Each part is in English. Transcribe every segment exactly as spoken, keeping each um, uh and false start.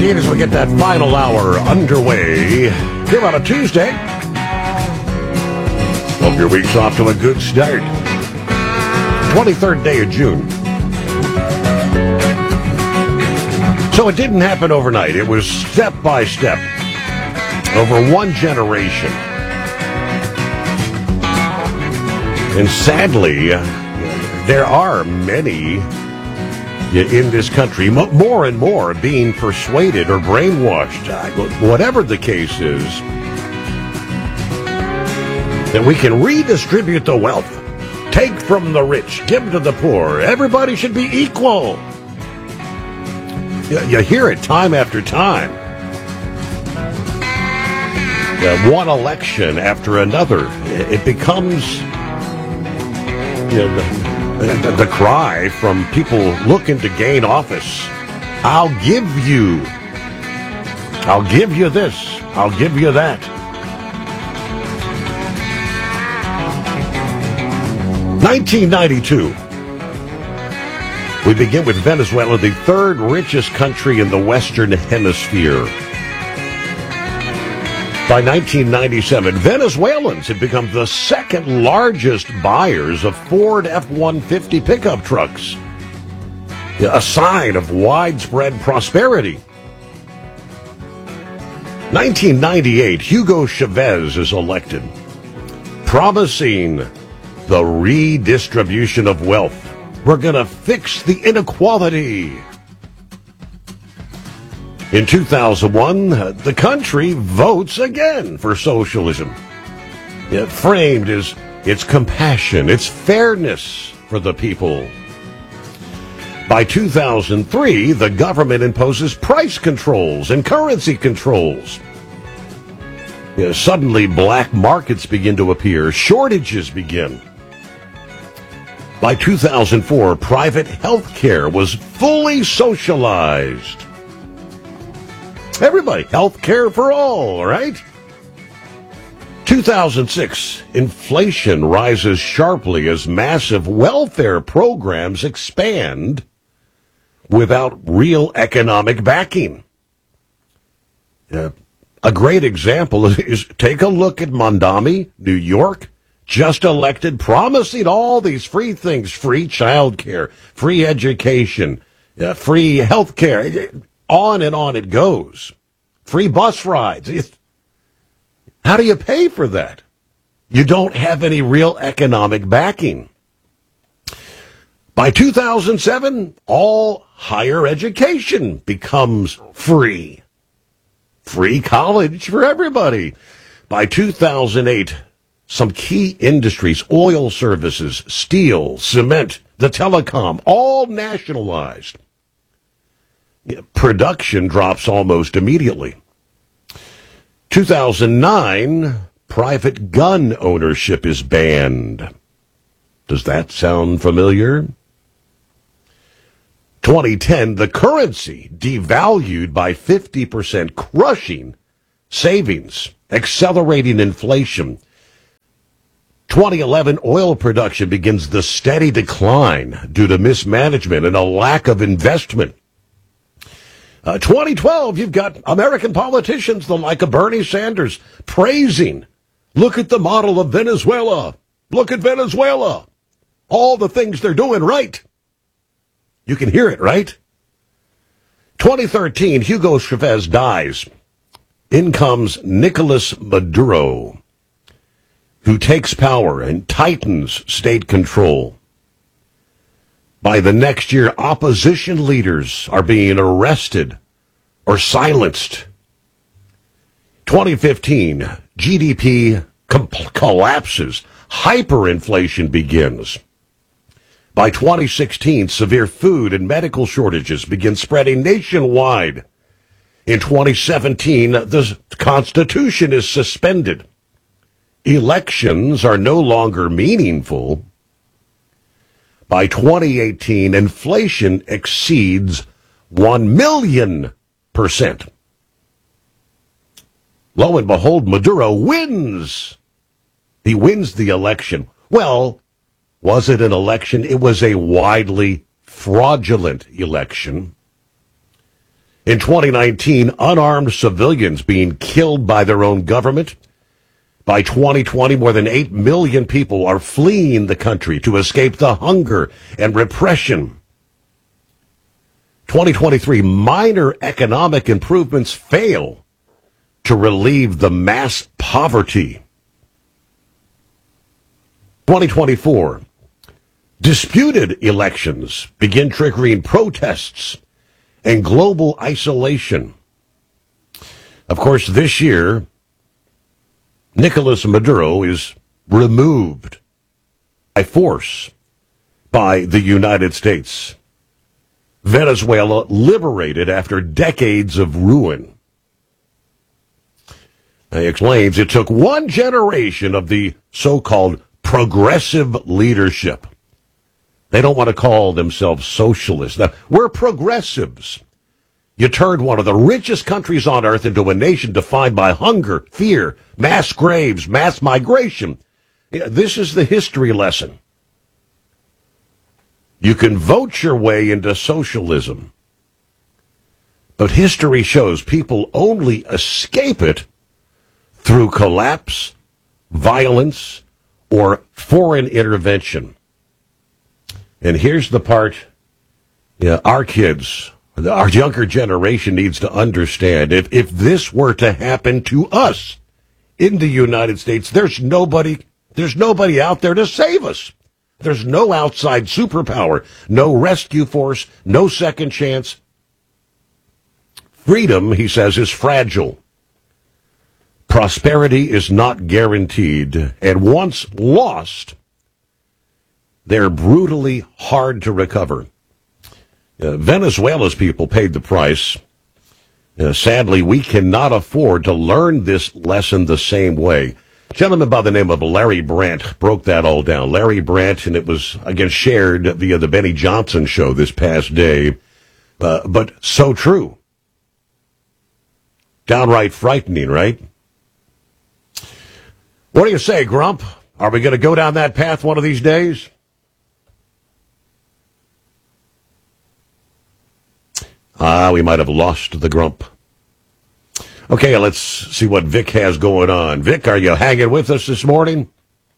indeed, as we get that final hour underway here on a Tuesday. Hope your week's off to a good start. twenty-third day of June. So it didn't happen overnight. It was step by step over one generation. And sadly, there are many in this country, more and more, being persuaded or brainwashed, whatever the case is, that we can redistribute the wealth, take from the rich, give to the poor. Everybody should be equal. You hear it time after time. One election after another, it becomes, you know, the, the cry from people looking to gain office. I'll give you, I'll give you this, I'll give you that. nineteen ninety-two. We begin with Venezuela, the third richest country in the Western Hemisphere. By nineteen ninety-seven, Venezuelans had become the second largest buyers of Ford F one fifty pickup trucks, a sign of widespread prosperity. nineteen ninety-eight, Hugo Chavez is elected, promising the redistribution of wealth. We're going to fix the inequality. In two thousand one, the country votes again for socialism. It framed as its compassion, its fairness for the people. By two thousand three, the government imposes price controls and currency controls. Yeah, suddenly, black markets begin to appear. Shortages begin. By two thousand four, private health care was fully socialized. Everybody, health care for all, right? two thousand six, inflation rises sharply as massive welfare programs expand without real economic backing. Uh, a great example is, is take a look at Mondami, New York. Just elected, promising all these free things, free child care, free education, uh, free health care, on and on it goes. Free bus rides. How do you pay for that? You don't have any real economic backing. By two thousand seven, all higher education becomes free. Free college for everybody. By two thousand eight, some key industries, oil services, steel, cement, the telecom, all nationalized. Production drops almost immediately. two thousand nine, private gun ownership is banned. Does that sound familiar? twenty ten, the currency devalued by fifty percent, crushing savings, accelerating inflation. twenty eleven, oil production begins the steady decline due to mismanagement and a lack of investment. Uh, twenty twelve, you've got American politicians, the like of Bernie Sanders, praising, look at the model of Venezuela. Look at Venezuela. All the things they're doing right. You can hear it, right? twenty thirteen, Hugo Chavez dies. In comes Nicolas Maduro, who takes power and tightens state control. By the next year, opposition leaders are being arrested or silenced. twenty fifteen, G D P com- collapses. Hyperinflation begins. By twenty sixteen, severe food and medical shortages begin spreading nationwide. In twenty seventeen, the Constitution is suspended. Elections are no longer meaningful. By twenty eighteen, inflation exceeds one million percent. Lo and behold, Maduro wins. He wins the election. Well, was it an election? It was a widely fraudulent election. In twenty nineteen, unarmed civilians being killed by their own government. By twenty twenty, more than eight million people are fleeing the country to escape the hunger and repression. twenty twenty-three, minor economic improvements fail to relieve the mass poverty. twenty twenty-four, disputed elections begin triggering protests and global isolation. Of course, this year, Nicolas Maduro is removed by force by the United States. Venezuela liberated after decades of ruin. He explains it took one generation of the so-called progressive leadership. They don't want to call themselves socialists. Now, we're progressives. You turned one of the richest countries on earth into a nation defined by hunger, fear, mass graves, mass migration. This is the history lesson. You can vote your way into socialism, but history shows people only escape it through collapse, violence, or foreign intervention. And here's the part yeah, our kids, our younger generation needs to understand. If, if this were to happen to us in the United States, there's nobody, there's nobody out there to save us. There's no outside superpower, no rescue force, no second chance. Freedom, he says, is fragile. Prosperity is not guaranteed, and once lost, they're brutally hard to recover. Uh, Venezuela's people paid the price. Uh, sadly, we cannot afford to learn this lesson the same way. A gentleman by the name of Larry Brandt broke that all down. Larry Brandt, and it was, again, shared via the Benny Johnson show this past day. Uh, but so true. Downright frightening, right? What do you say, Grump? Are we going to go down that path one of these days? Ah, we might have lost the Grump. Okay, let's see what Vic has going on. Vic, are you hanging with us this morning?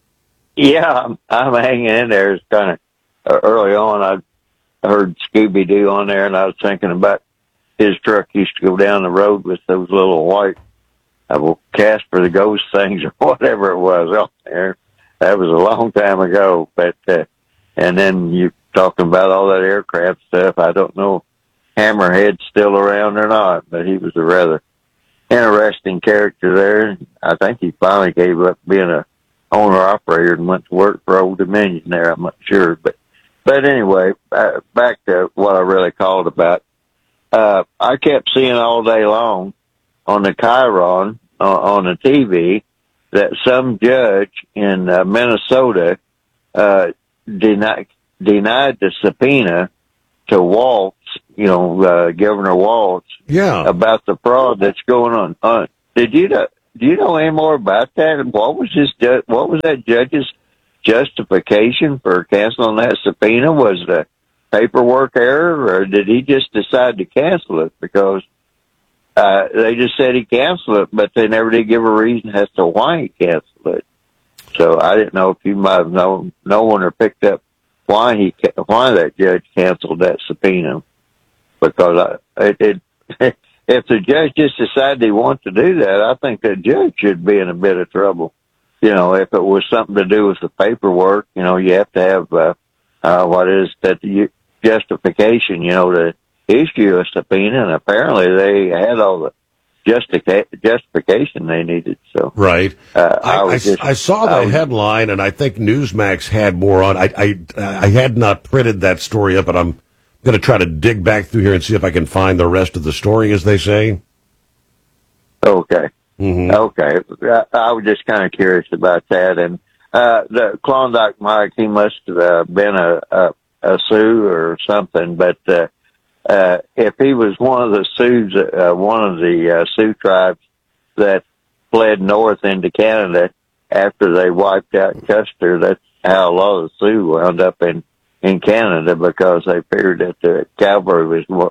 Yeah, I'm, I'm hanging in there. It's kind of early on. I heard Scooby-Doo on there, and I was thinking about his truck used to go down the road with those little white uh, Casper the Ghost things or whatever it was on there. That was a long time ago. But uh, and then you talking about all that aircraft stuff. I don't know Hammerhead's still around or not, but he was a rather interesting character there. I think he finally gave up being a owner-operator and went to work for Old Dominion there. I'm not sure. But but anyway, uh, back to what I really called about. Uh, I kept seeing all day long on the Chiron, uh, on the T V, that some judge in uh, Minnesota uh, denied, denied the subpoena to Waltz, you know, uh, Governor Waltz, yeah, about the fraud that's going on. Uh, did you know, do you know any more about that? And what was this? Ju- what was that judge's justification for canceling that subpoena? Was the paperwork error, or did he just decide to cancel it? Because uh, they just said he canceled it, but they never did give a reason as to why he canceled it. So I didn't know if you might have known, known or picked up why he why that judge canceled that subpoena. Because I, it, it, if the judge just decided he wanted to do that, I think that judge should be in a bit of trouble. You know, if it was something to do with the paperwork, you know, you have to have uh, uh, what is that the justification, you know, to issue a subpoena, and apparently they had all the justica- justification they needed. So right, uh, I, I, I, just, I saw the I was, headline, and I think Newsmax had more on. I I, I had not printed that story up, but I'm going to try to dig back through here and see if I can find the rest of the story, as they say. Okay, mm-hmm. okay. I, I was just kind of curious about that, and uh, the Klondike Mike, he must have uh, been a, a a Sioux or something, but uh, uh, if he was one of the Sioux, uh, one of the uh, Sioux tribes that fled north into Canada after they wiped out Custer, that's how a lot of the Sioux wound up in, in Canada, because they figured that the cavalry was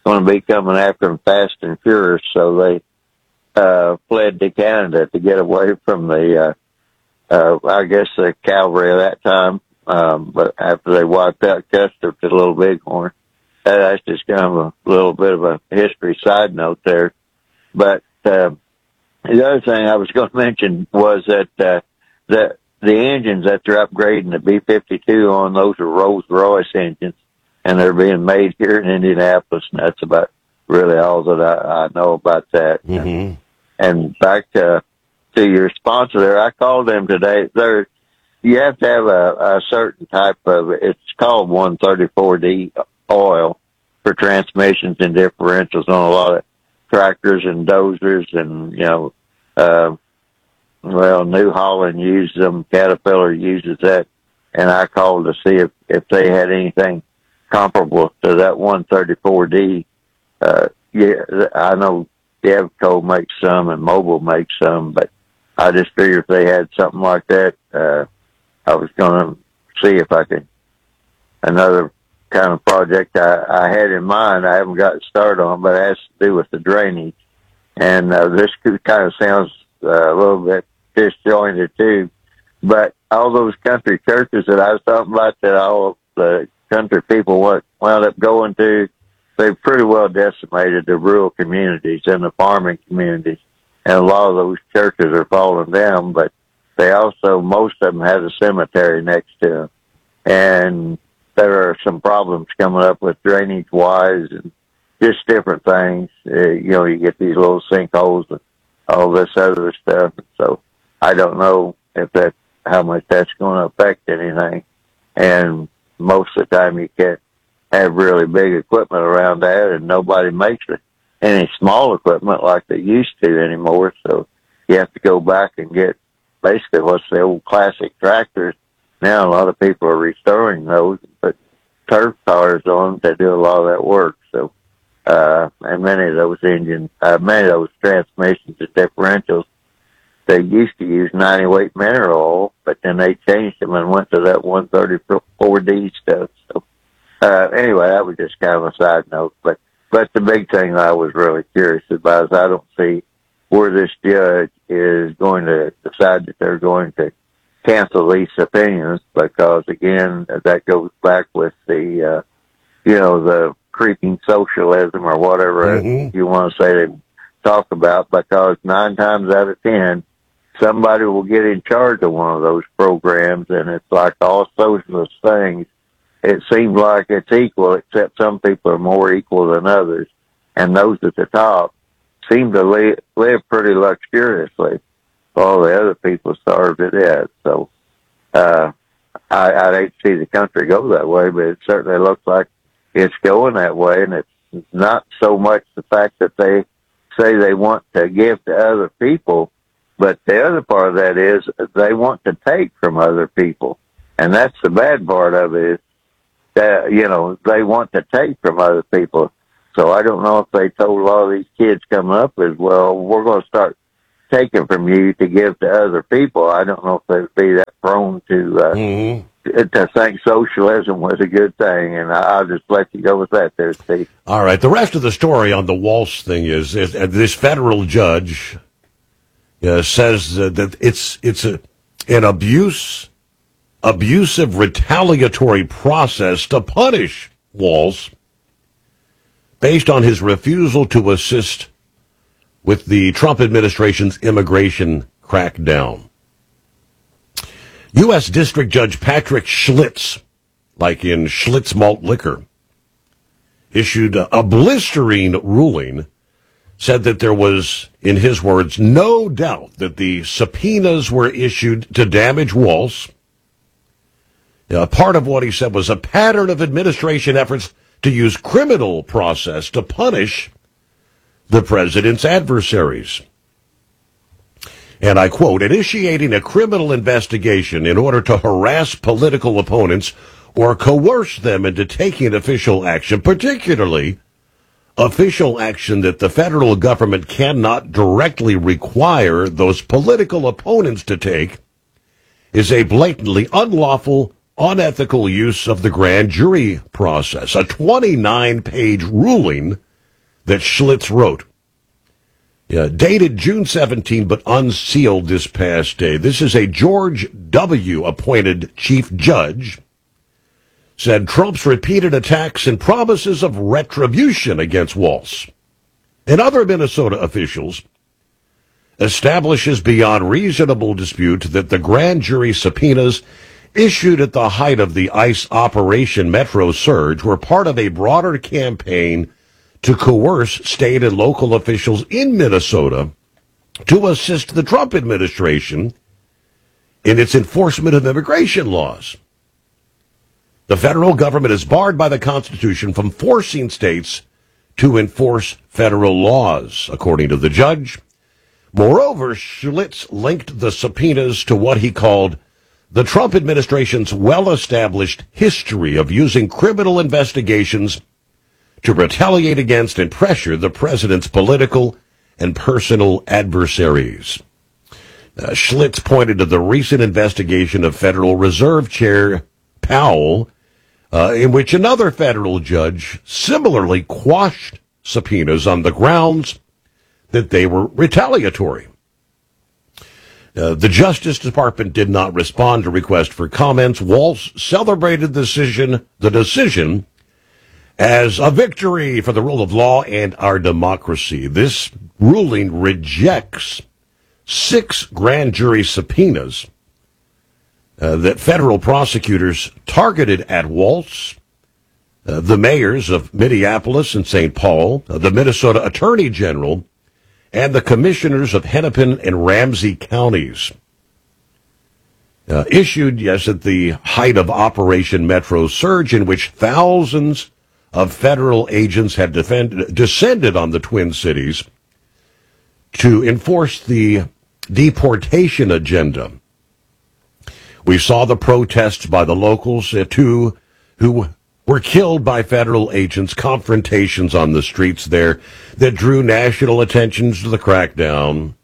going to be coming after them fast and furious. So they uh, fled to Canada to get away from the, uh, uh, I guess, the cavalry of that time. Um, but after they wiped out Custer to Little Bighorn, uh, that's just kind of a little bit of a history side note there. But uh, the other thing I was going to mention was that uh, the the engines that they're upgrading the B fifty-two on, those are Rolls-Royce engines, and they're being made here in Indianapolis, and that's about really all that I, I know about that. Mm-hmm. And back to, to your sponsor there, I called them today. They're, you have to have a, a certain type of, it's called one thirty-four D oil for transmissions and differentials on a lot of tractors and dozers, and, you know, uh, well, New Holland uses them, Caterpillar uses that, and I called to see if, if they had anything comparable to that one thirty-four D. Uh, yeah, I know Devco makes some and Mobil makes some, but I just figured if they had something like that, uh, I was going to see if I could, another kind of project I, I had in mind, I haven't got started on, but it has to do with the drainage. And uh, this kind of sounds uh, a little bit disjointed too, but all those country churches that I was talking about that all the country people wound up going to, they've pretty well decimated the rural communities and the farming communities. And a lot of those churches are falling down, but they also, most of them have a cemetery next to them. And there are some problems coming up with drainage-wise and just different things. Uh, you know, you get these little sinkholes and all this other stuff. So I don't know if that, how much that's going to affect anything. And most of the time you can't have really big equipment around that, and nobody makes it. Any small equipment like they used to anymore. So you have to go back and get basically what's the old classic tractors. Now a lot of people are restoring those, but turf cars on to do a lot of that work. So, uh, and many of those engines, uh, many of those transmissions and differentials, they used to use ninety weight mineral oil, but then they changed them and went to that one thirty-four D stuff. So, uh, anyway, that was just kind of a side note, but, but the big thing I was really curious about is I don't see where this judge is going to decide that they're going to cancel these opinions, because again, that goes back with the, uh, you know, the creeping socialism or whatever mm-hmm. you want to say they talk about, because nine times out of ten, somebody will get in charge of one of those programs, and it's like all socialist things. It seems like it's equal, except some people are more equal than others, and those at the top seem to live, live pretty luxuriously. All the other people starve to death. So uh, I, I'd hate to see the country go that way, but it certainly looks like it's going that way. And it's not so much the fact that they say they want to give to other people, but the other part of that is they want to take from other people. And that's the bad part of it, is that, you know, they want to take from other people. So I don't know if they told a lot of these kids coming up as well, we're going to start taken from you to give to other people. I don't know if they'd be that prone to uh, mm-hmm. to think socialism was a good thing, and I'll just let you go with that there, Steve. All right. The rest of the story on the Walsh thing is, is uh, this federal judge uh, says uh, that it's it's a, an abuse, abusive retaliatory process to punish Walsh based on his refusal to assist with the Trump administration's immigration crackdown. U S. District Judge Patrick Schlitz, like in Schlitz Malt Liquor, issued a, a blistering ruling, said that there was, in his words, no doubt that the subpoenas were issued to damage Walsh. Uh, part of what he said was a pattern of administration efforts to use criminal process to punish the president's adversaries. And I quote, initiating a criminal investigation in order to harass political opponents or coerce them into taking official action, particularly official action that the federal government cannot directly require those political opponents to take, is a blatantly unlawful, unethical use of the grand jury process. A twenty-nine page ruling that Schlitz wrote. Yeah, dated June seventeenth, but unsealed this past day. This is a George W. appointed chief judge. Said Trump's repeated attacks and promises of retribution against Walz and other Minnesota officials establishes beyond reasonable dispute that the grand jury subpoenas issued at the height of the ICE Operation Metro Surge were part of a broader campaign to coerce state and local officials in Minnesota to assist the Trump administration in its enforcement of immigration laws. The federal government is barred by the Constitution from forcing states to enforce federal laws, according to the judge. Moreover, Schlitz linked the subpoenas to what he called the Trump administration's well-established history of using criminal investigations to retaliate against and pressure the president's political and personal adversaries. Uh, Schlitz pointed to the recent investigation of Federal Reserve Chair Powell, uh, in which another federal judge similarly quashed subpoenas on the grounds that they were retaliatory. Uh, the Justice Department did not respond to request for comments. Walz celebrated the decision, the decision as a victory for the rule of law and our democracy. This ruling rejects six grand jury subpoenas uh, that federal prosecutors targeted at Walz, uh, the mayors of Minneapolis and Saint Paul, uh, the Minnesota Attorney General, and the commissioners of Hennepin and Ramsey counties. Uh, issued, yes, at the height of Operation Metro Surge, in which thousands of federal agents had defend, descended on the Twin Cities to enforce the deportation agenda. We saw the protests by the locals, uh, too, who were killed by federal agents, confrontations on the streets there that drew national attention to the crackdown.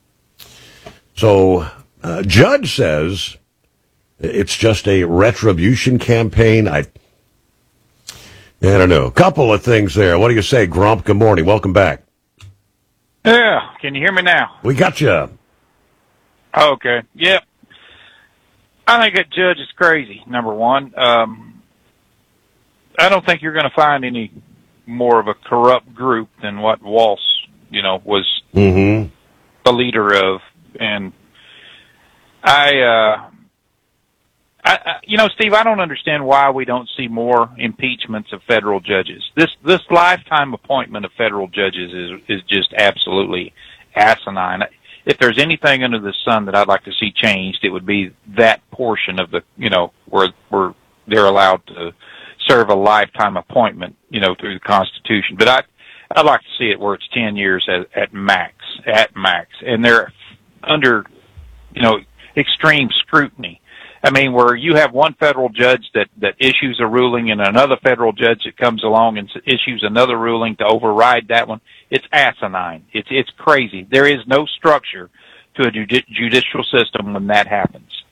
So, uh, Judge says it's just a retribution campaign. I, I don't know. A couple of things there. What do you say, Grump? Good morning. Welcome back. Yeah. Can you hear me now? We got you. Okay. Yep. I think that judge is crazy, number one. Um, I don't think you're going to find any more of a corrupt group than what Walz, you know, was mm-hmm. the leader of. And I, uh, I, I, you know, Steve, I don't understand why we don't see more impeachments of federal judges. This, this lifetime appointment of federal judges is, is just absolutely asinine. If there's anything under the sun that I'd like to see changed, it would be that portion of the, you know, where, where they're allowed to serve a lifetime appointment, you know, through the Constitution. But I, I'd like to see it where it's ten years at, at max, at max. And they're under, you know, extreme scrutiny. I mean, where you have one federal judge that, that issues a ruling and another federal judge that comes along and issues another ruling to override that one. It's asinine. It's, it's crazy. There is no structure to a judi- judicial system when that happens.